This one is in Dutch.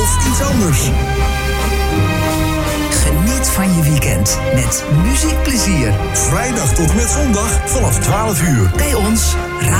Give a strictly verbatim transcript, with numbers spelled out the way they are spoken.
of iets anders. Geniet van je weekend met muziekplezier. Vrijdag tot en met zondag vanaf twaalf uur. Bij ons